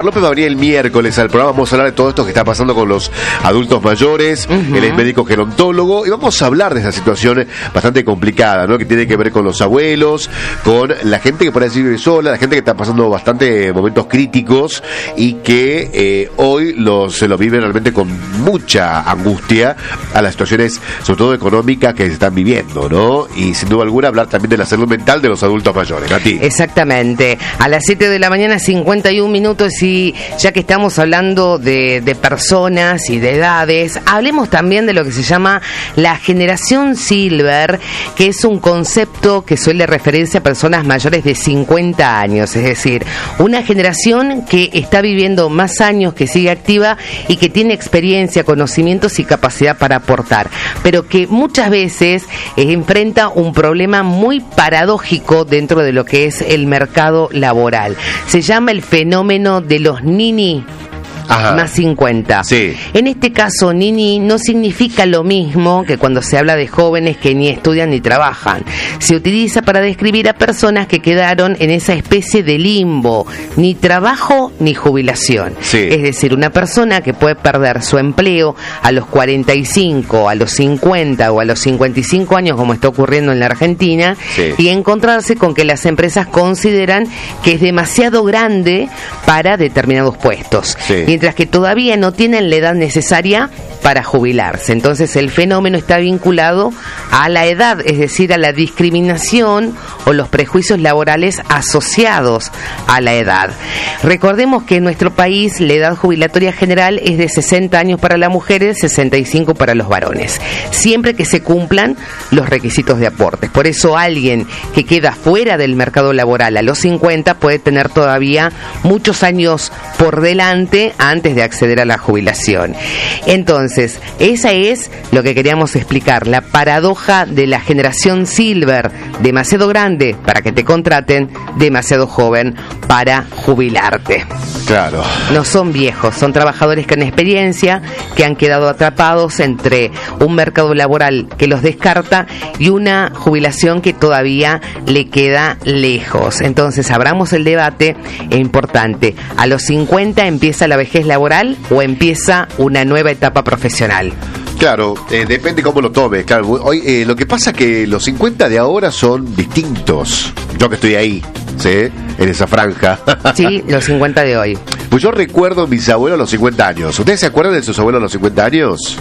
López va a venir el miércoles al programa. Vamos a hablar de todo esto que está pasando con los adultos mayores. Él es médico gerontólogo y vamos a hablar de esa situación bastante complicada, ¿no? Que tiene que ver con los abuelos, con la gente que por ahí vive sola, la gente que está pasando bastante momentos críticos y que hoy se lo vive realmente con mucha angustia a las situaciones, sobre todo económicas, que se están viviendo, ¿no? Y sin duda alguna hablar también de la salud mental de los adultos mayores. ¿A ti? Exactamente. A las 7 de la mañana, 51 minutos, y ya que estamos hablando de personas y de edades, hablemos también de lo que se llama la generación Silver, que es un concepto que suele referirse a personas mayores de 50 años, es decir, una generación que está viviendo más años, que sigue activa y que tiene experiencia, conocimientos y capacidad para aportar, pero que muchas veces enfrenta un problema muy paradójico dentro de lo que es el mercado laboral. Se llama el fenómeno de los nini. Ajá. Más 50. Sí. En este caso, nini no significa lo mismo que cuando se habla de jóvenes que ni estudian ni trabajan. Se utiliza para describir a personas que quedaron en esa especie de limbo, ni trabajo ni jubilación. Sí. Es decir, una persona que puede perder su empleo a los 45, a los 50 o a los 55 años, como está ocurriendo en la Argentina, sí, y encontrarse con que las empresas consideran que es demasiado grande para determinados puestos. Sí. Mientras que todavía no tienen la edad necesaria para jubilarse. Entonces el fenómeno está vinculado a la edad, es decir, a la discriminación o los prejuicios laborales asociados a la edad. Recordemos que en nuestro país la edad jubilatoria general es de 60 años para las mujeres, 65 para los varones, siempre que se cumplan los requisitos de aportes. Por eso alguien que queda fuera del mercado laboral a los 50 puede tener todavía muchos años por delante antes de acceder a la jubilación. Entonces, esa es lo que queríamos explicar, la paradoja de la generación Silver, demasiado grande para que te contraten, demasiado joven para jubilarte. Claro. No son viejos, son trabajadores con experiencia que han quedado atrapados entre un mercado laboral que los descarta y una jubilación que todavía le queda lejos. Entonces, abramos el debate importante. ¿A los 50 empieza la vejez laboral o empieza una nueva etapa profesional? Claro, depende cómo lo tomes. Claro, hoy lo que pasa es que los 50 de ahora son distintos. Yo que estoy ahí, ¿sí? En esa franja. Sí, los 50 de hoy. Pues yo recuerdo a mis abuelos a los 50 años. ¿Ustedes se acuerdan de sus abuelos a los 50 años?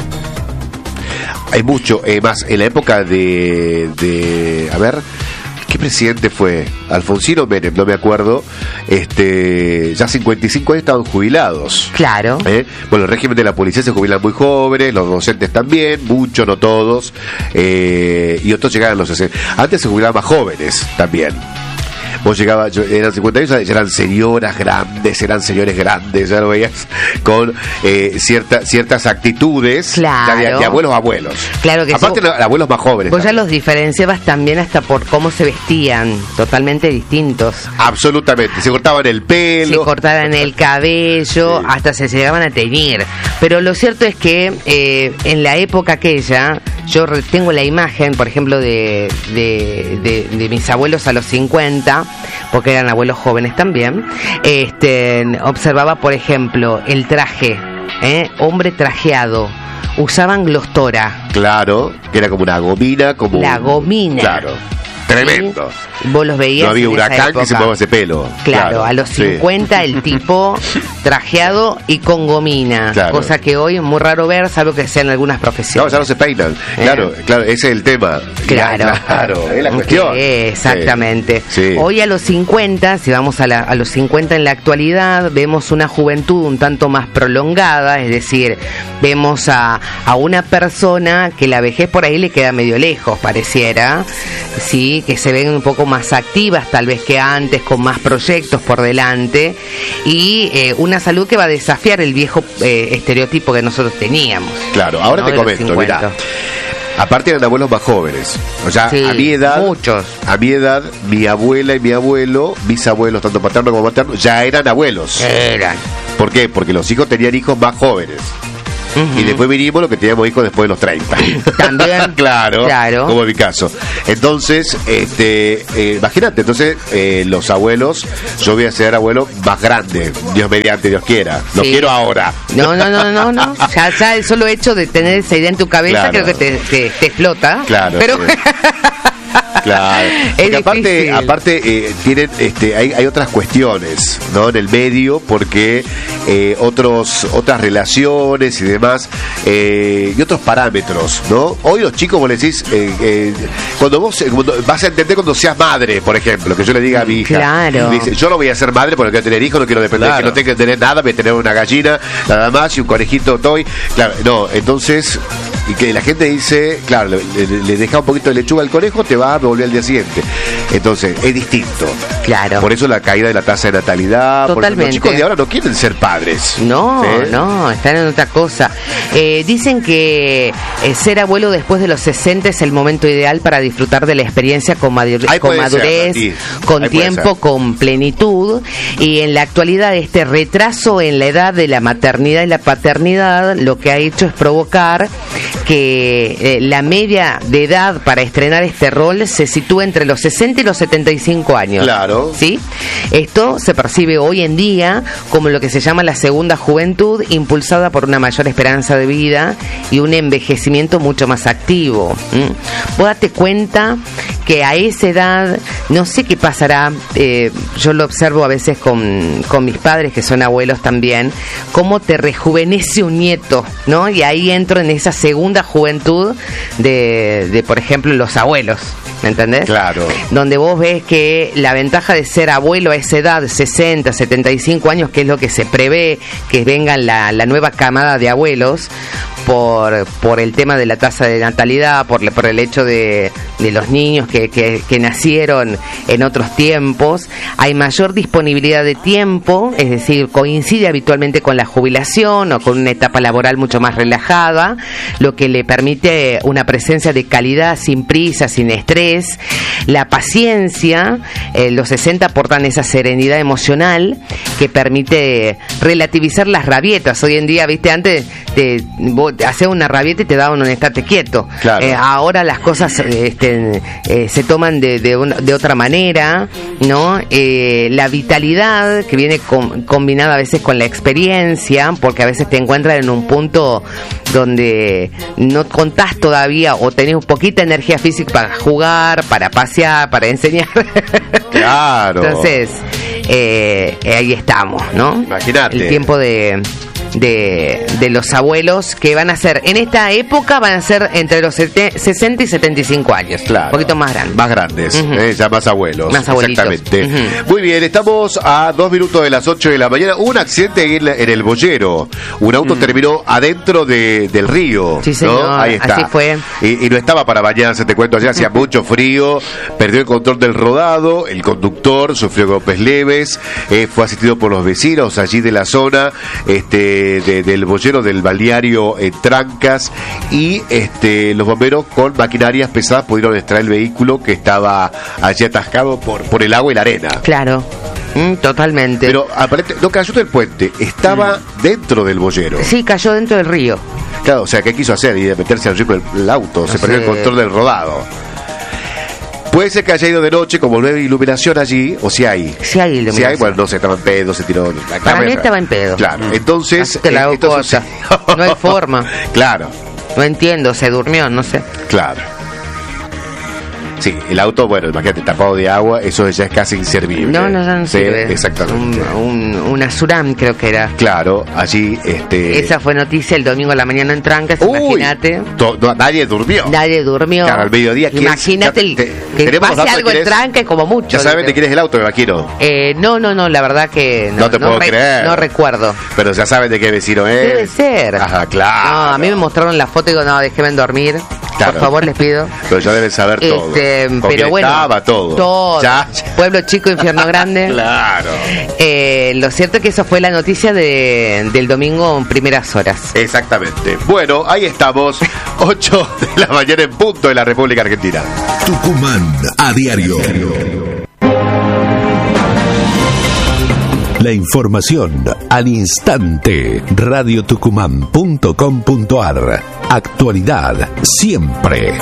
Hay mucho, más en la época de a ver, ¿qué presidente fue? Alfonsino Menem, no me acuerdo. Ya 55 años estaban jubilados. Claro. Bueno, el régimen de la policía se jubilan muy jóvenes, los docentes también, muchos, no todos, y otros llegaban a los 60. Antes se jubilaban más jóvenes también. Vos llegabas, eran 50 años, ya eran señoras grandes, eran señores grandes, ya lo veías, con ciertas actitudes. Claro. De abuelos a abuelos. Claro que aparte, abuelos más jóvenes. Vos también. ya los diferenciabas también hasta por cómo se vestían, totalmente distintos. Absolutamente, se cortaban el pelo. Se cortaban el cabello, sí, hasta se llegaban a teñir. Pero lo cierto es que en la época aquella, yo tengo la imagen, por ejemplo, de mis abuelos a los 50, porque eran abuelos jóvenes también. Observaba, por ejemplo, el traje, hombre trajeado. Usaban glostora. Claro, que era como una gomina, como la gomina. Claro. Tremendo. ¿Sí? Vos los veías. No había huracán que se mueva ese pelo. Claro, a los 50 sí, el tipo trajeado y con gomina. Claro. Cosa que hoy es muy raro ver, salvo que sean algunas profesiones. No, ya no se peinan. Claro, ese es el tema. Claro, es la cuestión. Exactamente. Sí. Hoy a los 50, si vamos a los 50 en la actualidad, vemos una juventud un tanto más prolongada, es decir, vemos a una persona que la vejez por ahí le queda medio lejos, pareciera, sí, que se ven un poco más activas tal vez que antes, con más proyectos por delante, y una salud que va a desafiar el viejo estereotipo que nosotros teníamos. Claro, ahora ¿no? Te comento, mirá. Aparte eran abuelos más jóvenes. O sea, sí, a mi edad, muchos. A mi edad, mi abuela y mi abuelo, mis abuelos, tanto paterno como materno, ya eran abuelos. Eran. ¿Por qué? Porque los hijos tenían hijos más jóvenes. y después vinimos los que teníamos hijos después de los 30. También. claro, como en mi caso. Entonces, imagínate, entonces los abuelos, yo voy a ser abuelo más grande, Dios mediante, Dios quiera. Lo quiero ahora. No. Ya el solo hecho de tener esa idea en tu cabeza creo que te explota. Claro. Pero... Claro, porque aparte tienen hay otras cuestiones, ¿no? En el medio, porque otras relaciones y demás, y otros parámetros, ¿no? Hoy los chicos, vos le decís, cuando vas a entender cuando seas madre, por ejemplo, que yo le diga a mi hija, claro, dice, yo no voy a ser madre porque no quiero tener hijos, no quiero depender, que no tenga que tener nada, voy a tener una gallina nada más y un conejito toy, claro, no, entonces, y que la gente dice, claro, le deja un poquito de lechuga al conejo, te va a volver al día siguiente. Entonces, es distinto. Claro. Por eso la caída de la tasa de natalidad. Totalmente. Porque los chicos de ahora no quieren ser padres. No, están en otra cosa. Dicen que ser abuelo después de los 60 es el momento ideal para disfrutar de la experiencia con madurez, con tiempo, con plenitud. Y en la actualidad, este retraso en la edad de la maternidad y la paternidad lo que ha hecho es provocar que la media de edad para estrenar este rol se sitúa entre los 60 y los 75 años. Claro. ¿Sí? Esto se percibe hoy en día como lo que se llama la segunda juventud, impulsada por una mayor esperanza de vida y un envejecimiento mucho más activo. Vos date cuenta que a esa edad, no sé qué pasará, yo lo observo a veces con mis padres, que son abuelos también, cómo te rejuvenece un nieto, ¿no? Y ahí entro en esa segunda juventud de por ejemplo, los abuelos, ¿me entendés? Claro. Donde vos ves que la ventaja de ser abuelo a esa edad, 60, 75 años, que es lo que se prevé que venga la nueva camada de abuelos, por el tema de la tasa de natalidad, por el hecho de los niños que nacieron en otros tiempos, hay mayor disponibilidad de tiempo, es decir, coincide habitualmente con la jubilación o con una etapa laboral mucho más relajada, lo que le permite una presencia de calidad sin prisa, sin estrés, la paciencia. Los 60 aportan esa serenidad emocional que permite relativizar las rabietas. Hoy en día, viste, antes vos hacías una rabieta y te daban un estate quieto. Claro. Ahora las cosas se toman de otra manera, ¿no? La vitalidad que viene combinada a veces con la experiencia, porque a veces te encuentras en un punto donde no contás todavía o tenés un poquita energía física para jugar, para pasear, para enseñar. Claro. Entonces, ahí estamos, ¿no? Imagínate. El tiempo de los abuelos que van a ser, en esta época van a ser entre los 60 y 75 años. Claro. Un poquito más grandes. Más grandes, ya más abuelos. Más abuelitos. Exactamente. Muy bien, estamos a 2 minutos de las 8 de la mañana. Hubo un accidente en el Boyero. Un auto terminó adentro del río. Sí, señor. ¿No? Ahí está. Así fue. Y no estaba para bañarse, te cuento, allá hacía mucho frío, perdió el control del rodado, el conductor sufrió golpes leves, fue asistido por los vecinos allí de la zona, del Boyero, del balneario en Trancas, y los bomberos con maquinarias pesadas pudieron extraer el vehículo que estaba allí atascado por el agua y la arena. Claro. Totalmente. Pero aparentemente no cayó del puente, estaba dentro del Boyero. Sí, cayó dentro del río. Claro, o sea, ¿qué quiso hacer? Y de meterse al río con el auto, se perdió el control del rodado. Puede ser que haya ido de noche, como no hay iluminación allí, o si hay. Si hay iluminación. Si hay, bueno, no sé, estaba en pedo, se tiró. Para mí estaba en pedo. Claro, entonces. Te la hago cosa. No hay forma. Claro. No entiendo, se durmió, no sé. Claro. Sí, el auto, bueno, imagínate, tapado de agua, eso ya es casi inservible. No sirve. Exactamente. Una Suram creo que era. Claro, allí, Esa fue noticia el domingo a la mañana en Trancas, imagínate. Nadie durmió. Claro, al mediodía. Imagínate que pase algo en Trancas como mucho. Ya sabes de quién es el auto, me imagino. No, la verdad que no te puedo creer. No recuerdo. Pero ya saben de qué vecino es. Debe ser. Ajá, claro. No, a mí me mostraron la foto y digo, no, déjenme dormir. Claro. Por favor, les pido. Pero ya deben saber todo. Pero bueno, estaba todo. Ya. Pueblo chico, infierno grande. Claro. Lo cierto es que eso fue la noticia del domingo en primeras horas. Exactamente. Bueno, ahí estamos, 8 de la mañana en punto de la República Argentina. Tucumán a diario. La información al instante. radiotucumán.com.ar. Actualidad siempre.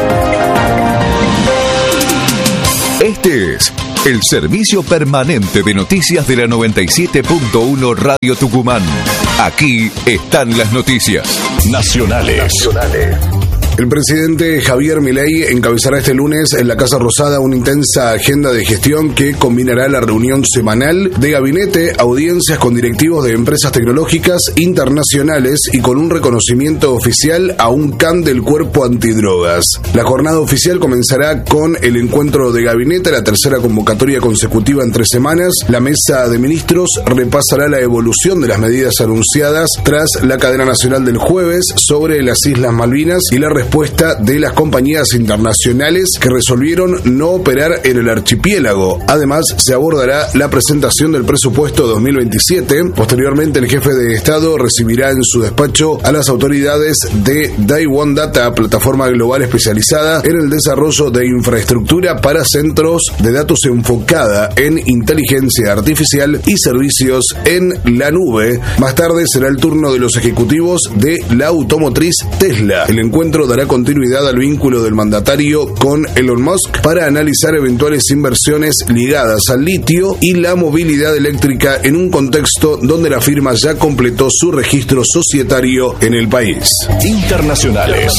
Este es el servicio permanente de noticias de la 97.1 Radio Tucumán. Aquí están las noticias nacionales. El presidente Javier Milei encabezará este lunes en la Casa Rosada una intensa agenda de gestión que combinará la reunión semanal de gabinete, audiencias con directivos de empresas tecnológicas internacionales y con un reconocimiento oficial a un can del cuerpo antidrogas. La jornada oficial comenzará con el encuentro de gabinete, la tercera convocatoria consecutiva en 3 semanas. La mesa de ministros repasará la evolución de las medidas anunciadas tras la cadena nacional del jueves sobre las Islas Malvinas y la respuesta de las compañías internacionales que resolvieron no operar en el archipiélago. Además, se abordará la presentación del presupuesto 2027. Posteriormente, el jefe de Estado recibirá en su despacho a las autoridades de Day1 Data, plataforma global especializada en el desarrollo de infraestructura para centros de datos enfocada en inteligencia artificial y servicios en la nube. Más tarde será el turno de los ejecutivos de la automotriz Tesla. El encuentro dará continuidad al vínculo del mandatario con Elon Musk para analizar eventuales inversiones ligadas al litio y la movilidad eléctrica en un contexto donde la firma ya completó su registro societario en el país. Internacionales.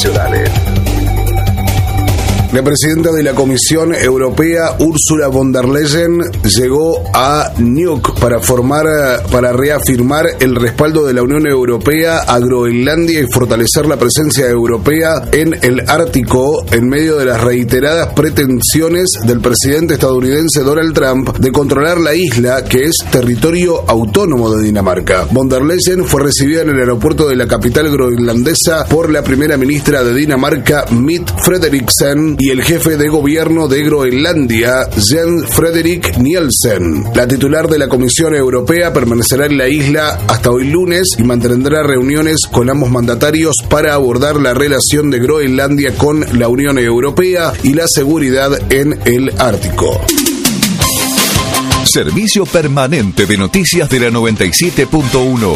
La presidenta de la Comisión Europea, Ursula von der Leyen, llegó a Nuuk para reafirmar el respaldo de la Unión Europea a Groenlandia y fortalecer la presencia europea en el Ártico en medio de las reiteradas pretensiones del presidente estadounidense Donald Trump de controlar la isla, que es territorio autónomo de Dinamarca. Von der Leyen fue recibida en el aeropuerto de la capital groenlandesa por la primera ministra de Dinamarca, Mette Frederiksen, y el jefe de gobierno de Groenlandia, Jens Frederik Nielsen. La titular de la Comisión Europea permanecerá en la isla hasta hoy lunes y mantendrá reuniones con ambos mandatarios para abordar la relación de Groenlandia con la Unión Europea y la seguridad en el Ártico. Servicio permanente de noticias de la 97.1.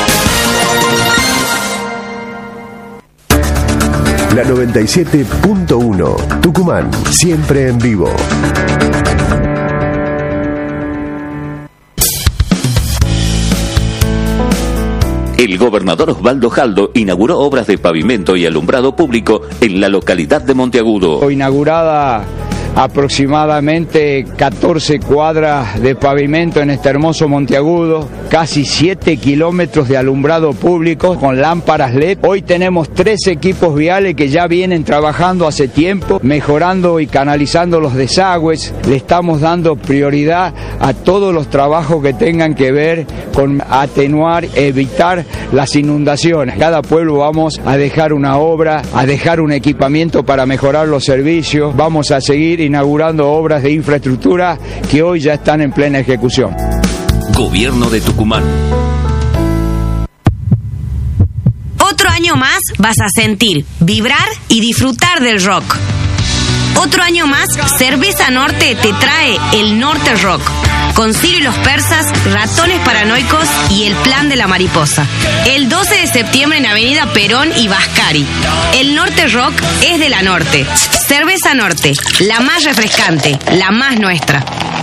La 97.1 Tucumán, siempre en vivo. El gobernador Osvaldo Jaldo inauguró obras de pavimento y alumbrado público en la localidad de Monteagudo. Inaugurada aproximadamente 14 cuadras de pavimento en este hermoso Monteagudo, casi 7 kilómetros de alumbrado público con lámparas LED. Hoy tenemos 3 equipos viales que ya vienen trabajando hace tiempo, mejorando y canalizando los desagües. Le estamos dando prioridad a todos los trabajos que tengan que ver con atenuar, evitar las inundaciones. Cada pueblo vamos a dejar una obra, a dejar un equipamiento para mejorar los servicios. Vamos a seguir inaugurando obras de infraestructura que hoy ya están en plena ejecución. Gobierno de Tucumán. Otro año más vas a sentir, vibrar y disfrutar del rock. Otro año más, Cerveza Norte te trae el Norte Rock, con Ciro y los Persas, Ratones Paranoicos y El Plan de la Mariposa. El 12 de septiembre en Avenida Perón y Vascari. El Norte Rock es de la Norte. Cerveza Norte, la más refrescante, la más nuestra.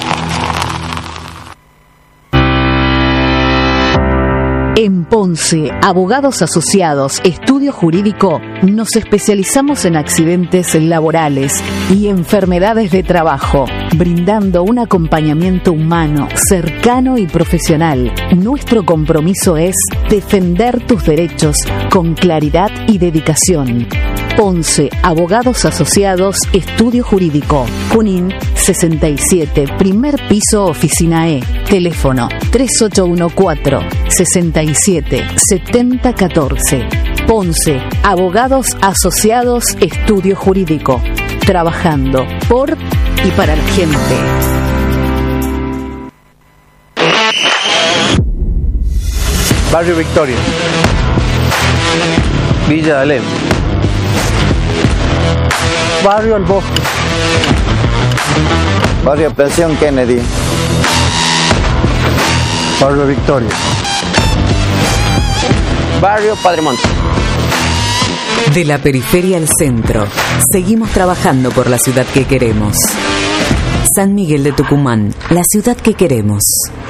En Ponce, Abogados Asociados, Estudio Jurídico, nos especializamos en accidentes laborales y enfermedades de trabajo, brindando un acompañamiento humano, cercano y profesional. Nuestro compromiso es defender tus derechos con claridad y dedicación. Ponce, Abogados Asociados, Estudio Jurídico. Junín 67, primer piso, oficina E. Teléfono 3814-67-7014. Ponce, Abogados Asociados, Estudio Jurídico. Trabajando por y para la gente. Barrio Victoria, Villa Alem, Barrio El Bosque, Barrio Pensión Kennedy, Barrio Victoria. Barrio Padre Monte. De la periferia al centro, seguimos trabajando por la ciudad que queremos. San Miguel de Tucumán, la ciudad que queremos.